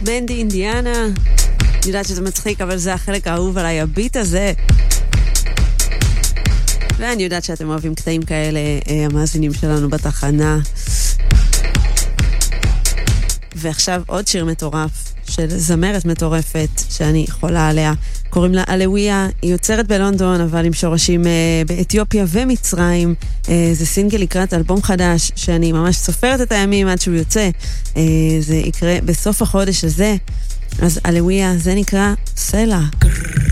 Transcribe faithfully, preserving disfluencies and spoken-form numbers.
מנדי אינדיאנה. אני יודעת שזה מצחיק, אבל זה החלק האהוב עליי, הביט הזה. ואני יודעת שאתם אוהבים קטעים כאלה, המאזינים שלנו בתחנה. ועכשיו עוד שיר מטורף של זמרת מטורפת שאני חולה עליה. קוראים לה אלוויה, היא יוצרת בלונדון, אבל עם שורשים באתיופיה ומצרים. זה סינגל לקראת אלבום חדש, שאני ממש סופרת את הימים עד שהוא יוצא. זה יקרה בסוף החודש הזה. אז אלוויה, זה נקרא סלע.